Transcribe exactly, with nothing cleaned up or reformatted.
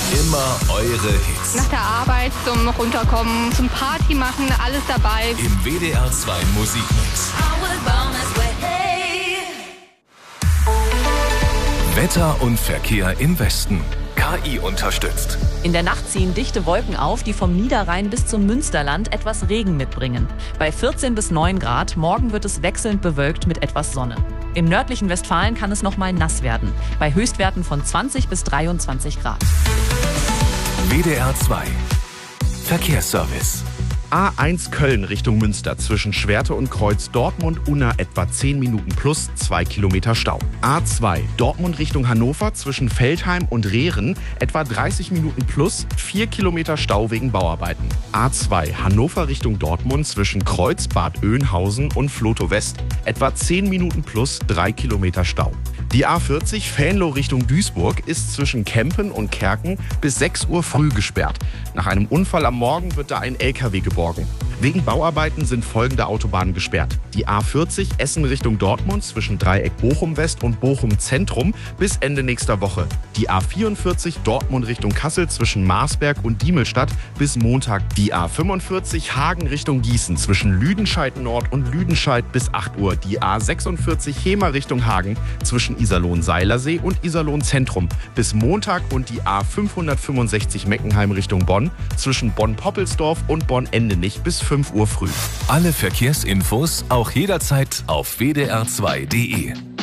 Immer eure Hits. Nach der Arbeit zum Runterkommen, zum Party machen, alles dabei. Im W D R zwei Musikmix. Wetter und Verkehr im Westen. K I unterstützt. In der Nacht ziehen dichte Wolken auf, die vom Niederrhein bis zum Münsterland etwas Regen mitbringen. Bei vierzehn bis neun Grad, morgen wird es wechselnd bewölkt mit etwas Sonne. Im nördlichen Westfalen kann es noch mal nass werden, bei Höchstwerten von zwanzig bis dreiundzwanzig Grad. W D R zwei Verkehrsservice. A eins Köln Richtung Münster zwischen Schwerte und Kreuz Dortmund-Unna etwa zehn Minuten plus zwei Kilometer Stau. A zwei Dortmund Richtung Hannover zwischen Feldheim und Rehren etwa dreißig Minuten plus vier Kilometer Stau wegen Bauarbeiten. A zwei Hannover Richtung Dortmund zwischen Kreuz Bad Oeynhausen und Flotow West etwa zehn Minuten plus drei Kilometer Stau. Die A vierzig Venlo Richtung Duisburg ist zwischen Kempen und Kerken bis sechs Uhr früh gesperrt. Nach einem Unfall am Morgen wird da ein L K W geborgen. Wegen Bauarbeiten sind folgende Autobahnen gesperrt. Die A vierzig Essen Richtung Dortmund zwischen Dreieck Bochum West und Bochum Zentrum bis Ende nächster Woche. Die A vierundvierzig Dortmund Richtung Kassel zwischen Marsberg und Diemelstadt bis Montag. Die A fünfundvierzig Hagen Richtung Gießen zwischen Lüdenscheid Nord und Lüdenscheid bis acht Uhr. Die A sechsundvierzig Hemer Richtung Hagen zwischen Iserlohn-Seilersee und Iserlohn Zentrum bis Montag und die A fünfhundertfünfundsechzig Meckenheim Richtung Bonn zwischen Bonn-Poppelsdorf und Bonn-Endenich bis fünf Uhr früh. Alle Verkehrsinfos auch jederzeit auf w d r zwei punkt d e.